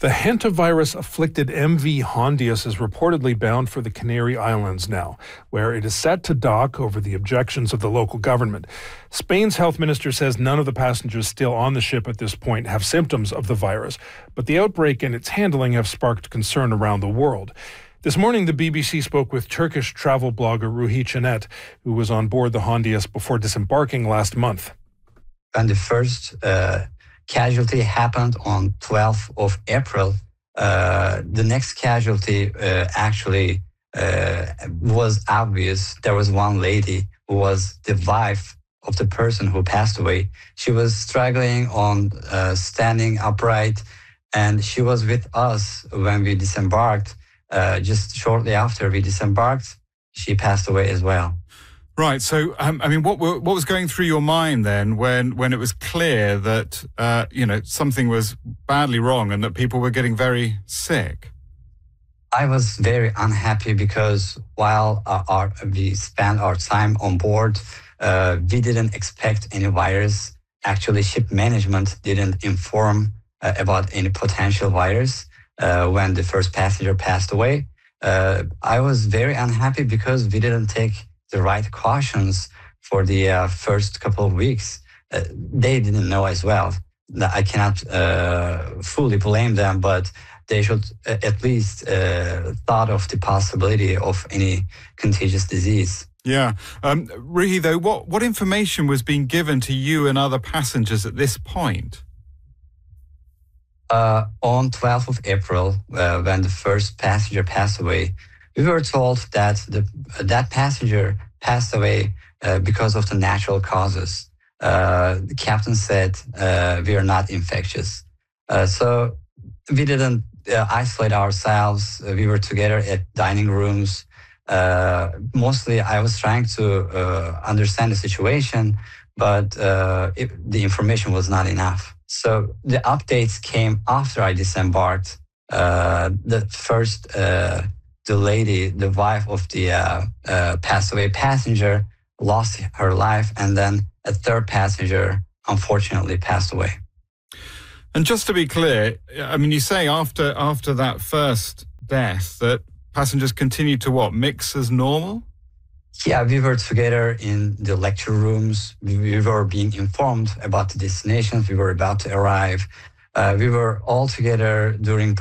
The hantavirus-afflicted MV Hondius is reportedly bound for the Canary Islands now, where it is set to dock over the objections of the local government. Spain's health minister says none of the passengers still on the ship at this point have symptoms of the virus, but the outbreak and its handling have sparked concern around the world. This morning, the BBC spoke with Turkish travel blogger Ruhi Çenet, who was on board the Hondius before disembarking last month. And the first casualty happened on 12th of April. The next casualty actually was obvious. There was one lady who was the wife of the person who passed away. She was struggling on standing upright, and she was with us when we disembarked. Just shortly after we disembarked, she passed away as well. Right. So, what was going through your mind then when it was clear that, something was badly wrong and that people were getting very sick? I was very unhappy because while we spent our time on board, we didn't expect any virus. Actually, ship management didn't inform about any potential virus when the first passenger passed away. I was very unhappy because we didn't take the right cautions for the first couple of weeks. They didn't know as well. I cannot fully blame them, but they should at least thought of the possibility of any contagious disease. Yeah. Ruhi, though, what information was being given to you and other passengers at this point? On 12th of April, when the first passenger passed away, we were told that that passenger passed away because of the natural causes. The captain said we are not infectious. So we didn't isolate ourselves. We were together at dining rooms. Mostly I was trying to understand the situation, but the information was not enough. So the updates came after I disembarked. The first the lady, the wife of the passed away passenger, lost her life, and then a third passenger unfortunately passed away. And just to be clear, you say after that first death that passengers continued to mix as normal? Yeah, we were together in the lecture rooms. We were being informed about the destinations we were about to arrive. We were all together during